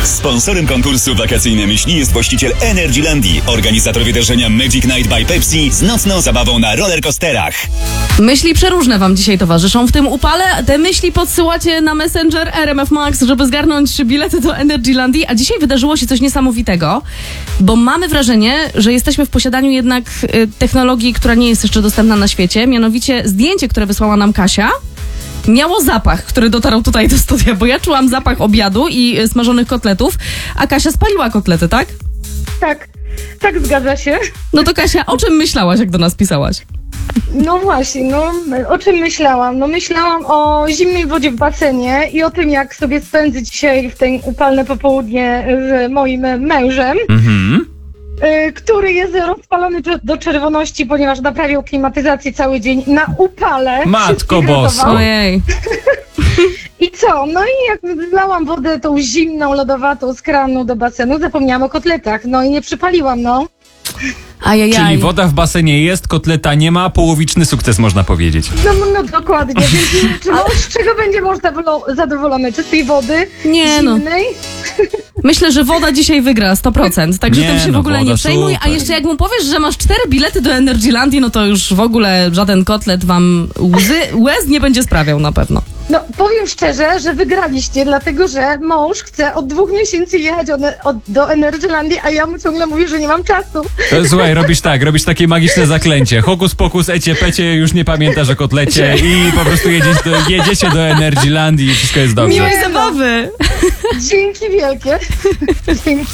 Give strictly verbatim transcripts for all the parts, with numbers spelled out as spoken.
Sponsorem konkursu Wakacyjne Myśli jest właściciel Energylandii, organizator wydarzenia Magic Night by Pepsi z nocną zabawą na rollercoasterach. Myśli przeróżne wam dzisiaj towarzyszą w tym upale. Te myśli podsyłacie na Messenger R M F Max, żeby zgarnąć bilety do Energylandii. A dzisiaj wydarzyło się coś niesamowitego, bo mamy wrażenie, że jesteśmy w posiadaniu jednak y, technologii, która nie jest jeszcze dostępna na świecie. Mianowicie zdjęcie, które wysłała nam Kasia, miało zapach, który dotarł tutaj do studia, bo ja czułam zapach obiadu i y, smażonych kotletów, a Kasia spaliła kotlety, tak? Tak, tak zgadza się. No to Kasia, o czym myślałaś, jak do nas pisałaś? No właśnie, no o czym myślałam? No myślałam o zimnej wodzie w basenie i o tym, jak sobie spędzę dzisiaj w ten upalne popołudnie z moim mężem, Mhm. y, który jest rozpalony do- do czerwoności, ponieważ naprawiał klimatyzację cały dzień na upale. Matko Wszystkich boska. ratował. Ojej. I co? No i jak wlałam wodę tą zimną, lodowatą z kranu do basenu, zapomniałam o kotletach. No i nie przypaliłam, no. Ajajaj. Czyli woda w basenie jest, kotleta nie ma, połowiczny sukces można powiedzieć. No, no dokładnie, więc nie wiem, czy mąż z czego będzie mąż zawolo- zadowolony? Czystej wody? Nie, no. Zimnej? Myślę, że woda dzisiaj wygra sto procent, także Nie, tym się w no, ogóle nie woda przejmuj. A super. jeszcze jak mu powiesz, że masz cztery bilety do Energylandii, no to już w ogóle żaden kotlet wam łzy, łez nie będzie sprawiał na pewno. No powiem szczerze, że wygraliście, dlatego że mąż chce od dwóch miesięcy jechać od, od, do Energylandii, a ja mu ciągle mówię, że nie mam czasu. To, słuchaj, robisz tak, robisz takie magiczne zaklęcie. Hokus pokus, ecie pecie, już nie pamiętasz o kotlecie i po prostu jedziesz do, jedziecie do Energylandii i wszystko jest dobrze. Miłej zabawy! Dzięki wielkie. Dzięki.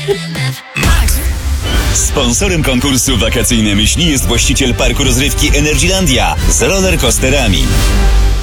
Sponsorem konkursu Wakacyjne Myśli jest właściciel parku rozrywki Energylandia z rollercoasterami.